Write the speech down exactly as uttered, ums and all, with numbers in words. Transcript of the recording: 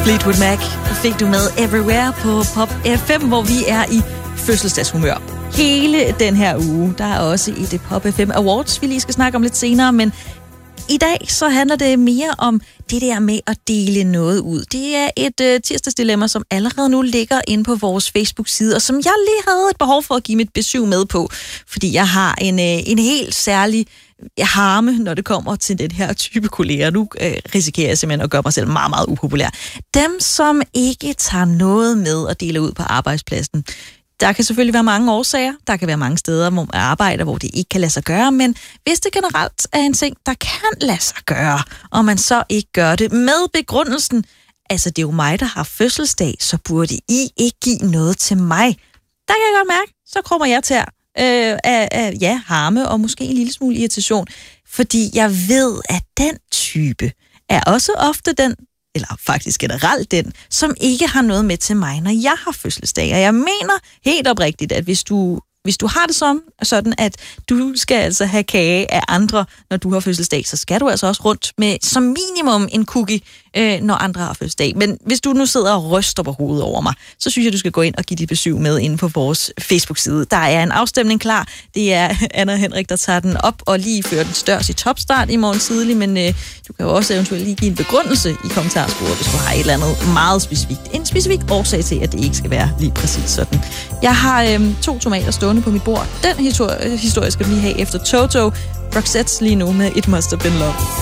Fleetwood Mac fik du med Everywhere på Pop F M, hvor vi er i fødselsdagshumør. Hele den her uge, der er også i det Pop F M Awards, vi lige skal snakke om lidt senere, men i dag så handler det mere om det der med at dele noget ud. Det er et uh, tirsdagsdilemma, som allerede nu ligger inde på vores Facebook-side, og som jeg lige havde et behov for at give mit besøg med på, fordi jeg har en, uh, en helt særlig harme, når det kommer til den her type kolleger. Nu uh, risikerer jeg simpelthen at gøre mig selv meget, meget upopulær. Dem, som ikke tager noget med og deler ud på arbejdspladsen. Der kan selvfølgelig være mange årsager. Der kan være mange steder, hvor man arbejder, hvor det ikke kan lade sig gøre. Men hvis det generelt er en ting, der kan lade sig gøre, og man så ikke gør det med begrundelsen, altså det er jo mig, der har fødselsdag, så burde I ikke give noget til mig. Der kan jeg godt mærke, så kommer jeg til at, øh, af, af ja, harme og måske en lille smule irritation. Fordi jeg ved, at den type er også ofte den, eller faktisk generelt den, som ikke har noget med til mig, når jeg har fødselsdag. Og jeg mener helt oprigtigt, at hvis du, hvis du har det som, sådan, at du skal altså have kage af andre, når du har fødselsdag, så skal du altså også rundt med som minimum en cookie, øh, når andre har fødselsdag. Men hvis du nu sidder og ryster på hovedet over mig, så synes jeg, du skal gå ind og give dit besøg med inde på vores Facebook-side. Der er en afstemning klar. Det er Anna og Henrik, der tager den op og lige fører den største i topstart i morgen tidlig, men øh, du kan jo også eventuelt lige give en begrundelse i kommentarsporet, hvis du har et eller andet meget specifikt. En specifik årsag til, at det ikke skal være lige præcis sådan. Jeg har øh, to tomater stående på mit bord. Den historie, historie skal vi lige have efter Toto. Roxette lige nu med It Must Have Been Love.